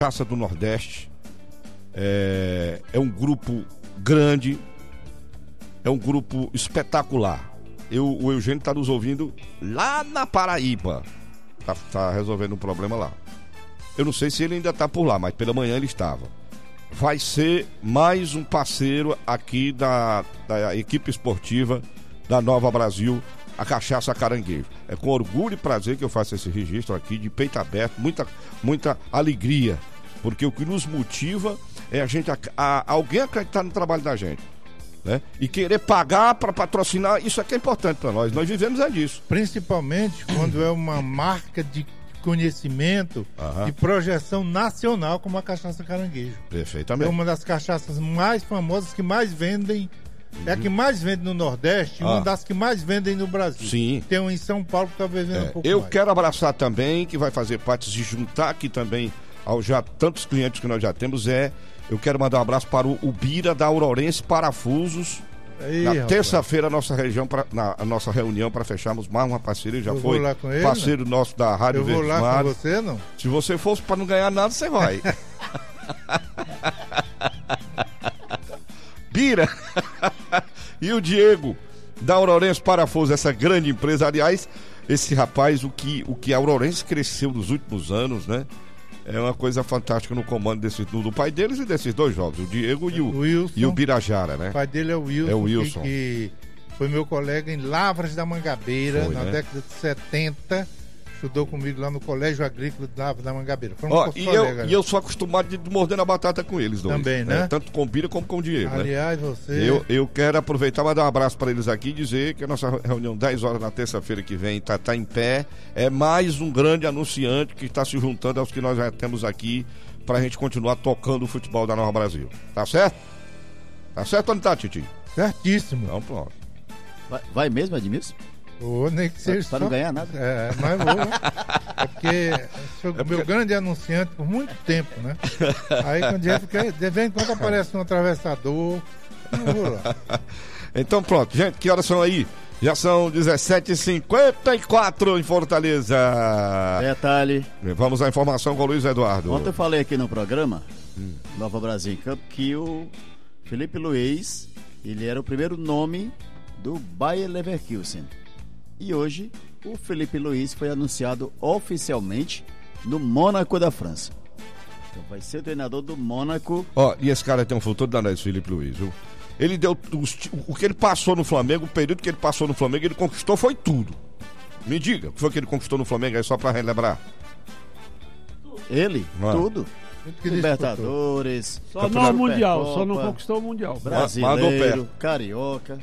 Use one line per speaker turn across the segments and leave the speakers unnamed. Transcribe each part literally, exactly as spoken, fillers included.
Cachaça do Nordeste é, é um grupo grande, é um grupo espetacular. Eu, o Eugênio está nos ouvindo lá na Paraíba, tá, tá resolvendo um problema lá. Eu não sei se ele ainda está por lá, mas pela manhã ele estava. Vai ser mais um parceiro aqui da, da equipe esportiva da Nova Brasil, a Cachaça Caranguejo. É com orgulho e prazer que eu faço esse registro aqui, de peito aberto, muita, muita alegria, porque o que nos motiva é a gente, a, a, alguém acreditar no trabalho da gente, né? E querer pagar para patrocinar, isso aqui é importante para nós, nós vivemos é disso.
Principalmente quando é uma marca de conhecimento
Aham.
e projeção nacional como a Cachaça Caranguejo.
Perfeitamente.
É uma das cachaças mais famosas, que mais vendem, uhum. é a que mais vende no Nordeste, e
Ah.
uma das que mais vendem no Brasil.
Sim.
Tem um em São Paulo que talvez venda
É,
um pouco
eu
mais.
quero abraçar também, que vai fazer parte, se juntar aqui também aos já tantos clientes que nós já temos, é, eu quero mandar um abraço para o, o Bira da Aurorense Parafusos.
Aí,
Na
rapaz.
terça-feira, a nossa região, pra, na a nossa reunião para fecharmos mais uma parceria, já
Eu
foi
vou lá com ele,
parceiro nosso da Rádio
Eu vou
Verdes
lá
Mares.
com você, não?
Se você fosse para não ganhar nada, você vai. Bira e o Diego da Aurorense Parafusos, essa grande empresa. Aliás, esse rapaz, o que, o que a Aurorense cresceu nos últimos anos, né? É uma coisa fantástica no comando desse, do, do pai deles e desses dois jovens, o Diego e o,
Wilson,
e o Birajara, né?
O pai dele é o Wilson,
É o Wilson.
Que, que foi meu colega em Lavras da Mangabeira,
Foi,
na
né?
década de setenta. Estudou comigo lá no Colégio Agrícola de Lavras da Mangabeira. Foram
Ó,
meus
e,
colegas,
eu,
né?
e eu sou acostumado de morder na batata com eles dois.
Também, né?
É, tanto com o Bira como com o Diego, né?
Aliás, você...
Eu, eu quero aproveitar e mandar um abraço para eles aqui e dizer que a nossa reunião dez horas na terça-feira que vem está tá em pé. É mais um grande anunciante que está se juntando aos que nós já temos aqui para a gente continuar tocando o futebol da Nova Brasil. Tá certo? Tá certo ou não tá, Titi?
Certíssimo.
Então pronto.
Vai, vai mesmo, Edmilson?
Ou nem que seja
Pra
só...
não ganhar nada?
É, mas vou. É porque sou
É porque-
meu grande anunciante por muito tempo, né? Aí quando eu fica, de vez em quando aparece um atravessador, eu vou lá.
Então pronto, gente, que horas são aí? Já são dezessete e cinquenta e quatro em Fortaleza.
Detalhe,
Vamos à informação com o Luiz Eduardo.
ontem eu falei aqui no programa Nova Brasil em Campo que o Felipe Luiz, ele era o primeiro nome do Bayer Leverkusen. E hoje o Felipe Luiz foi anunciado oficialmente no Mônaco da França. Então vai ser o treinador do Mônaco.
Ó, e esse cara tem um futuro danado, esse Felipe Luiz, viu? Ele deu os, o que ele passou no Flamengo, o período que ele passou no Flamengo, ele conquistou foi tudo. Me diga, o que foi que ele conquistou no Flamengo aí só pra relembrar?
Ele,
Ah.
tudo.
Que
Libertadores,
Só não o Mundial,
Supercopa,
só não conquistou o Mundial.
Mandou
Brasileiro,
pé.
Carioca.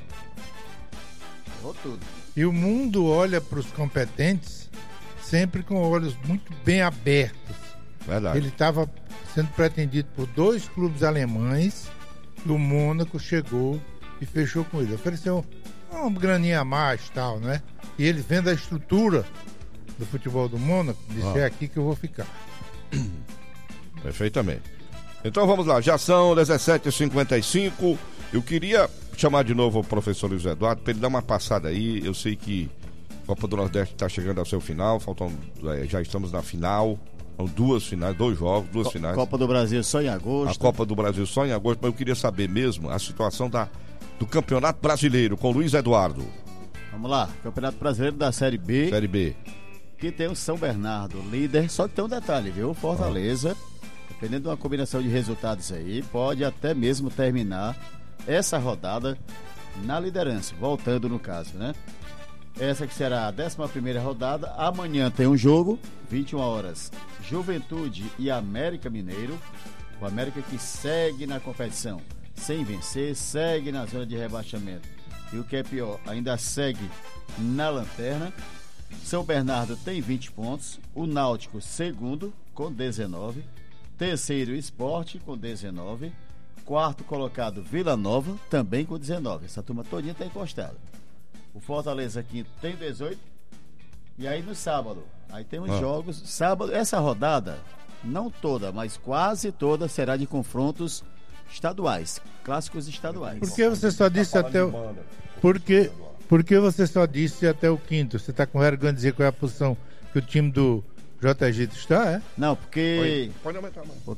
Errou tudo.
E o mundo olha para os competentes sempre com olhos muito bem abertos.
Verdade.
Ele estava sendo pretendido por dois clubes alemães e o Mônaco chegou e fechou com ele. Ofereceu uma graninha a mais, tal, né? E ele vendo a estrutura do futebol do Mônaco, disse:
Ah.
é aqui que eu vou ficar.
Perfeitamente. Então vamos lá, já são dezessete e cinquenta e cinco. Eu queria chamar de novo o professor Luiz Eduardo para ele dar uma passada aí. Eu sei que a Copa do Nordeste está chegando ao seu final, faltam, é, já estamos na final. São duas finais, dois jogos, duas
Co-
finais.
Copa do Brasil só em agosto.
A Copa do Brasil só em agosto, mas eu queria saber mesmo a situação da, do Campeonato Brasileiro com o Luiz Eduardo,
Vamos lá, Campeonato Brasileiro da Série B,
Série B.
que tem o São Bernardo líder, só que tem um detalhe, viu? Fortaleza, dependendo de uma combinação de resultados aí, pode até mesmo terminar essa rodada na liderança, voltando no caso, né? Essa que será a décima primeira rodada. Amanhã tem um jogo, vinte e uma horas, Juventude e América Mineiro. O América que segue na competição sem vencer, segue na zona de rebaixamento. E o que é pior, ainda segue na lanterna. São Bernardo tem vinte pontos, o Náutico segundo com dezenove, terceiro Sport com dezenove, quarto colocado Vila Nova também com dezenove. Essa turma todinha está encostada. O Fortaleza quinto tem dezoito. E aí no sábado, aí temos
Ah.
jogos. Sábado, essa rodada, não toda, mas quase toda, será de confrontos estaduais, clássicos estaduais.
Por que você só disse até o... Por que, por que você só disse até o quinto? Você está com vergonha de dizer qual é a posição que o time do, J. Egito está, é?
Não, porque
Pode aumentar mais.